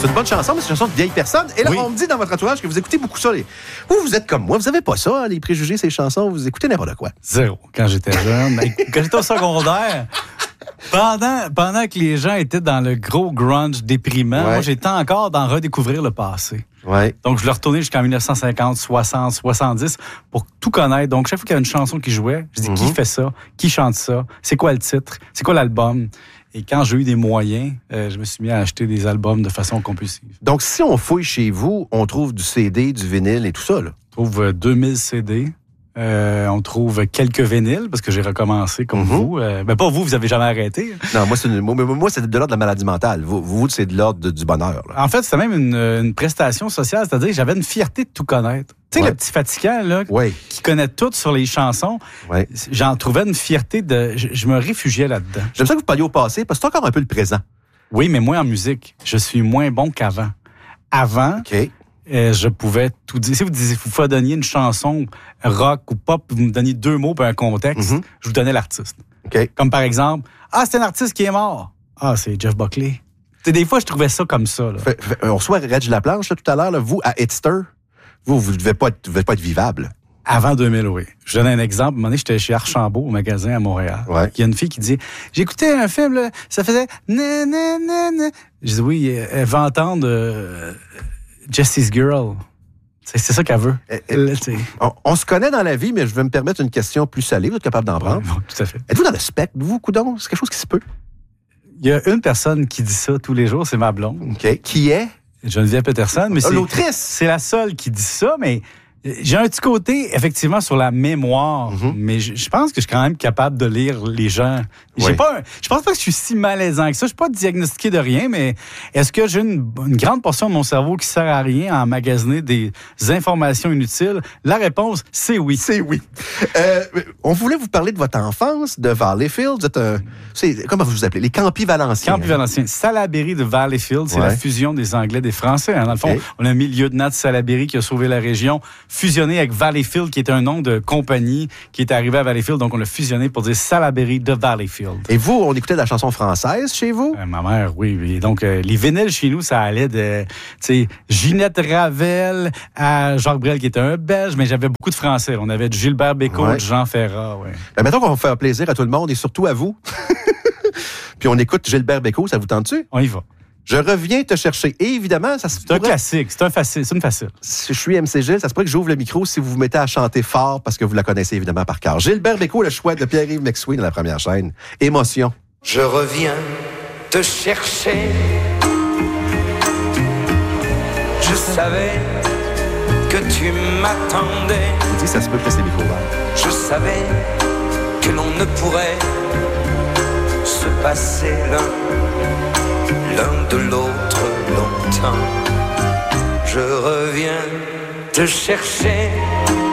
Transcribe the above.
C'est une bonne chanson, mais c'est une chanson de vieille personne. Et là, on me dit dans votre entourage que vous écoutez beaucoup ça. Vous êtes comme moi, vous avez pas ça, les préjugés, ces chansons, vous écoutez n'importe quoi. Zéro. Quand j'étais jeune, quand j'étais au secondaire, pendant que les gens étaient dans le gros grunge déprimant, moi, j'étais encore dans redécouvrir le passé. Ouais. Donc, je l'ai retourné jusqu'en 1950, 60, 70 pour tout connaître. Donc, chaque fois qu'il y avait une chanson qui jouait, je dis qui fait ça, qui chante ça, c'est quoi le titre, c'est quoi l'album. Et quand j'ai eu des moyens, je me suis mis à acheter des albums de façon compulsive. Donc, si on fouille chez vous, on trouve du CD, du vinyle et tout ça, là? On trouve 2000 CD. On trouve quelques vinyles, parce que j'ai recommencé comme vous. Ben pas vous avez jamais arrêté. Non, moi, c'est de l'ordre de la maladie mentale. Vous c'est de l'ordre du bonheur. Là. En fait, c'était même une prestation sociale, c'est-à-dire que j'avais une fierté de tout connaître. Tu sais, le petit fatigant, là, qui connaît tout sur les chansons, j'en trouvais une fierté je me réfugiais là-dedans. J'aime ça que vous parliez au passé, parce que c'est encore un peu le présent. Oui, mais moi, en musique, je suis moins bon qu'avant. Avant, je pouvais tout dire. Si vous fredonniez une chanson rock ou pop, vous me donniez 2 mots pour un contexte, je vous donnais l'artiste. Comme par exemple, c'est un artiste qui est mort. C'est Jeff Buckley. T'sais, des fois, je trouvais ça comme ça. Là. On reçoit Reg Laplanche là, tout à l'heure. Là, vous, à Hitster, vous ne devez pas être vivable. Avant 2000, oui. Je donne un exemple. À un moment donné, j'étais chez Archambault, au magasin à Montréal. Il y a une fille qui dit « J'écoutais un film, là, ça faisait... » Je dis « Oui, elle va entendre Jesse's Girl. » C'est ça qu'elle veut. On se connaît dans la vie, mais je vais me permettre une question plus salée. Vous êtes capable d'en prendre? Oui, tout à fait. Êtes-vous dans le spectre, vous, coudonc? C'est quelque chose qui se peut? Il y a une personne qui dit ça tous les jours, c'est ma blonde. Qui est? Geneviève Peterson. Mais l'autrice! C'est la seule qui dit ça, mais... J'ai un petit côté, effectivement, sur la mémoire, mais je pense que je suis quand même capable de lire les gens. Je pense pas que je suis si malaisant que ça. Je suis pas diagnostiqué de rien, mais est-ce que j'ai une grande portion de mon cerveau qui sert à rien à emmagasiner des informations inutiles? La réponse, c'est oui. C'est oui. On voulait vous parler de votre enfance, de Valleyfield. Comment vous appelez? Les Campis Valenciens. Campis Valenciens. Salaberry de Valleyfield, c'est la fusion des Anglais et des Français. Dans le fond, on a mis le lieutenant de Salaberry qui a sauvé la région, fusionné avec Valleyfield, qui est un nom de compagnie qui est arrivé à Valleyfield. Donc, on l'a fusionné pour dire Salaberry de Valleyfield. Et vous, on écoutait de la chanson française chez vous? Ma mère, oui. Et donc, les vinyles chez nous, ça allait de Ginette Ravel à Jacques Brel, qui était un Belge, mais j'avais beaucoup de Français. On avait du Gilbert Bécaud, du Jean Ferrat. Mettons qu'on va faire plaisir à tout le monde et surtout à vous. Puis on écoute Gilbert Bécaud, ça vous tente-tu? On y va. Je reviens te chercher. Et évidemment, c'est un classique, c'est une facile. Je suis MC Gilles, ça se pourrait que j'ouvre le micro si vous vous mettez à chanter fort parce que vous la connaissez évidemment par cœur. Gilbert Bécaud, le choix de Pierre-Yves McSween dans la première chaîne. Émotion. Je reviens te chercher. Je savais que tu m'attendais. Je dis, ça se peut que c'est micro ouverts. Je savais que l'on ne pourrait se passer l'un de l'autre longtemps. Je reviens te chercher.